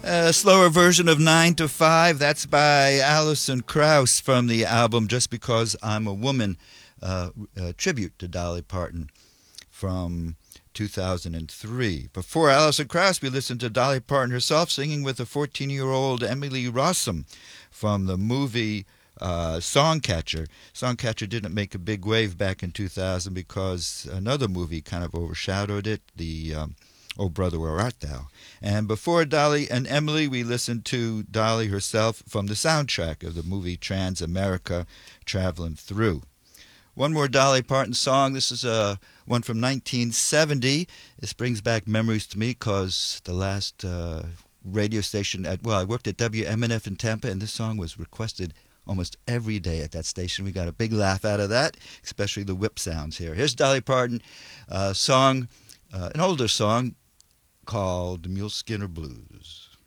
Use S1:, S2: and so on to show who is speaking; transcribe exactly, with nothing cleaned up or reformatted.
S1: A slower version of nine to five. That's by Alison Krauss from the album Just Because I'm a Woman, uh, a tribute to Dolly Parton from two thousand three. Before Alison Krauss, we listened to Dolly Parton herself singing with a fourteen-year-old Emily Rossum from the movie uh, Songcatcher. Songcatcher didn't make a big wave back in two thousand because another movie kind of overshadowed it, the um, Oh Brother, Where Art Thou? And before Dolly and Emily, we listened to Dolly herself from the soundtrack of the movie Trans-America, Traveling Through. One more Dolly Parton song. This is uh, one from nineteen seventy. This brings back memories to me because the last uh, radio station, at well, I worked at W M N F in Tampa, and this song was requested almost every day at that station. We got a big laugh out of that, especially the whip sounds here. Here's Dolly Parton, uh, song, uh, an older song called Mule Skinner Blues.